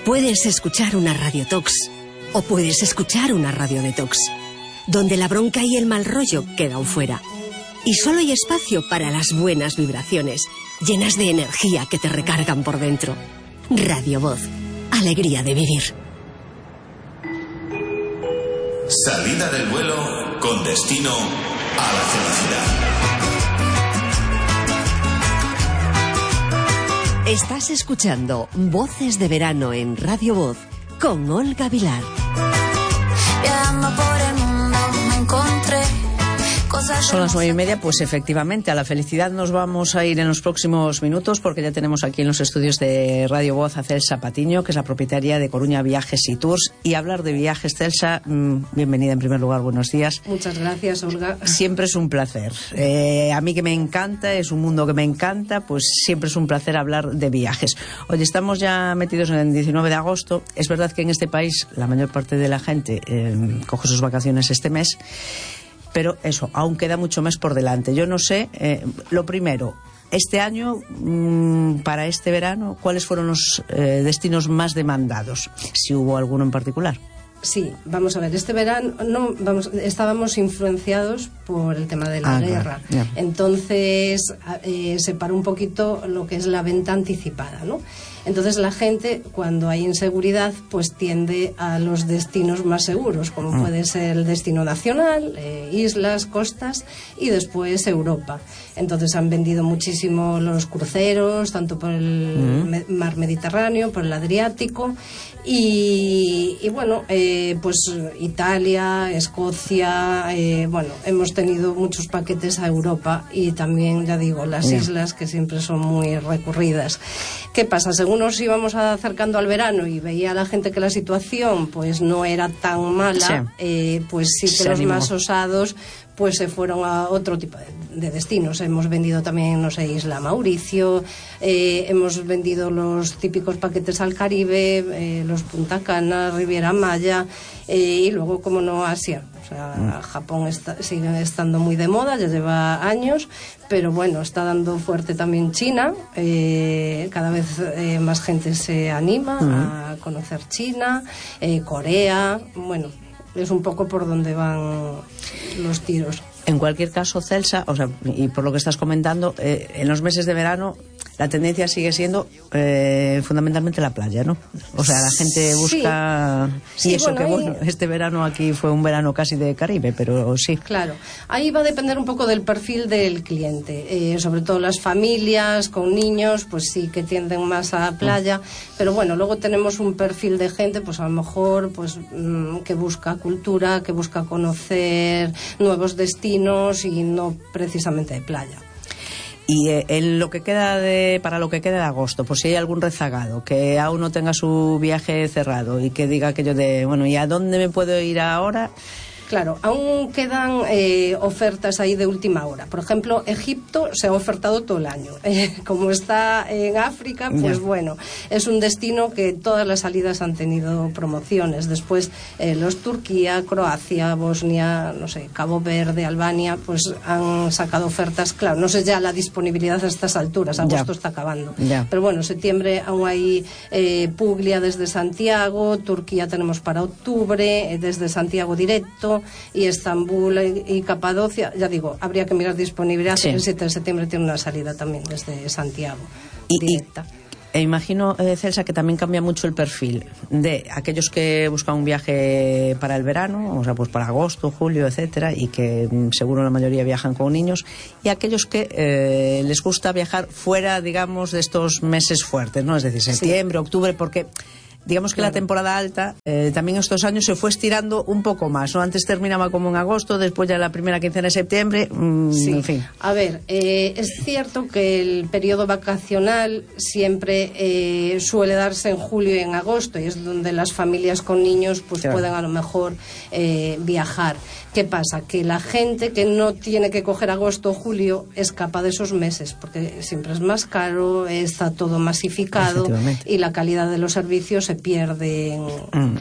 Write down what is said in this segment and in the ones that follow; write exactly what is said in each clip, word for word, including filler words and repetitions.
Puedes escuchar una radiotox o puedes escuchar una radiodetox, donde la bronca y el mal rollo quedan fuera. Y solo hay espacio para las buenas vibraciones, llenas de energía que te recargan por dentro. Radio Voz. Alegría de vivir. Salida del vuelo con destino a la felicidad. Estás escuchando Voces de Verano en Radio Voz con Olga Vilar. Viajando por el mundo me encontré. Son las nueve y media, pues efectivamente a la felicidad nos vamos a ir en los próximos minutos, porque ya tenemos aquí en los estudios de Radio Voz a Celsa Patiño, que es la propietaria de Coruña Viajes y Tours. Y hablar de viajes, Celsa, mmm, bienvenida en primer lugar, buenos días. Muchas gracias, Olga. Siempre es un placer. Eh, a mí que me encanta, es un mundo que me encanta, pues siempre es un placer hablar de viajes. Oye, estamos ya metidos en el diecinueve de agosto. Es verdad que en este país la mayor parte de la gente eh, coge sus vacaciones este mes. Pero eso, aún queda mucho mes por delante. Yo no sé, eh, lo primero, este año, mmm, para este verano, ¿cuáles fueron los eh, destinos más demandados? Si hubo alguno en particular. Sí, vamos a ver, este verano no, vamos, estábamos influenciados por el tema de la ah, guerra. Claro, yeah. Entonces, eh, se paró un poquito lo que es la venta anticipada, ¿no? Entonces la gente, cuando hay inseguridad, pues tiende a los destinos más seguros, como mm. puede ser el destino nacional, eh, islas, costas y después Europa. Entonces han vendido muchísimo los cruceros, tanto por el mm. me- mar Mediterráneo, por el Adriático y, y bueno, eh, pues Italia, Escocia, eh, bueno, hemos tenido muchos paquetes a Europa y también, ya digo, las mm. islas, que siempre son muy recurridas. ¿Qué pasa? Según nos íbamos acercando al verano y veía a la gente que la situación pues no era tan mala, sí. eh, pues sí que se los animó. más osados pues se fueron a otro tipo de, de destinos. Hemos vendido también, no sé, Isla Mauricio, eh, hemos vendido los típicos paquetes al Caribe, eh, los Punta Cana, Riviera Maya, eh, y luego, como no, Asia. O sea, mm. Japón está, sigue estando muy de moda, ya lleva años, pero bueno, está dando fuerte también China. Eh, cada vez eh, más gente se anima mm. a conocer China, eh, Corea, bueno, es un poco por donde van los tiros. En cualquier caso, Celsa, o sea, y por lo que estás comentando, eh, en los meses de verano la tendencia sigue siendo eh, fundamentalmente la playa, ¿no? O sea, la gente busca... Sí. Y sí, eso bueno, que, ahí... bueno, este verano aquí fue un verano casi de Caribe, pero sí. Claro, ahí va a depender un poco del perfil del cliente. Eh, sobre todo las familias con niños, pues sí que tienden más a playa, mm. pero bueno, luego tenemos un perfil de gente, pues a lo mejor, pues mmm, que busca cultura, que busca conocer nuevos destinos y no precisamente de playa. Y eh, en lo que queda de, para lo que queda de agosto, pues si hay algún rezagado que aún no tenga su viaje cerrado y que diga aquello de, bueno, ¿y a dónde me puedo ir ahora? Claro, aún quedan eh, ofertas ahí de última hora. Por ejemplo, Egipto se ha ofertado todo el año. Eh, como está en África, pues yeah. bueno, es un destino que todas las salidas han tenido promociones. Después, eh, los Turquía, Croacia, Bosnia, no sé, Cabo Verde, Albania, pues han sacado ofertas. Claro, no sé ya la disponibilidad a estas alturas, agosto yeah. está acabando. Yeah. Pero bueno, septiembre aún hay eh, Puglia desde Santiago, Turquía tenemos para octubre, eh, desde Santiago directo, y Estambul y Capadocia, ya digo, habría que mirar disponibilidad. Sí. El siete de septiembre tiene una salida también desde Santiago, y, directa. Y, e imagino, eh, Celsa, que también cambia mucho el perfil de aquellos que buscan un viaje para el verano, o sea, pues para agosto, julio, etcétera, y que mm, seguro la mayoría viajan con niños, y aquellos que eh, les gusta viajar fuera, digamos, de estos meses fuertes, ¿no? Es decir, septiembre, sí. octubre, porque... Digamos que claro. la temporada alta eh, también estos años se fue estirando un poco más, ¿no? Antes terminaba como en agosto, después ya la primera quincena de septiembre, mmm, sí. en fin. A ver, eh, es cierto que el periodo vacacional siempre eh, suele darse en julio y en agosto, y es donde las familias con niños pues claro. pueden a lo mejor eh, viajar. ¿Qué pasa? Que la gente que no tiene que coger agosto o julio escapa de esos meses, porque siempre es más caro, está todo masificado y la calidad de los servicios se pierde, mm. claro.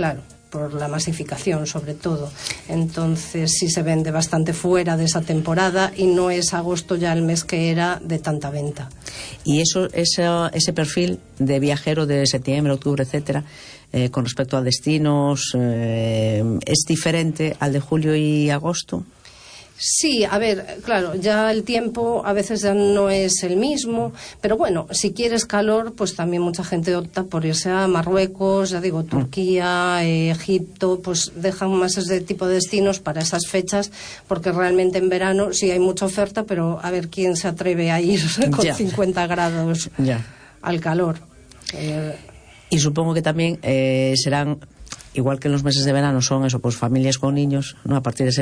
por la masificación sobre todo. Entonces sí se vende bastante fuera de esa temporada y no es agosto ya el mes que era de tanta venta. Y eso, ese, ese perfil de viajero de septiembre, octubre, etcétera, eh, con respecto a destinos, eh, ¿es diferente al de julio y agosto? Sí, a ver, claro, ya el tiempo a veces ya no es el mismo, pero bueno, si quieres calor, pues también mucha gente opta por irse a Marruecos, ya digo, Turquía, eh, Egipto, pues dejan más ese tipo de destinos para esas fechas, porque realmente en verano sí hay mucha oferta, pero a ver quién se atreve a ir con ya. cincuenta grados ya. al calor. Eh, y supongo que también eh, serán, igual que en los meses de verano son eso, pues familias con niños, ¿no? A partir de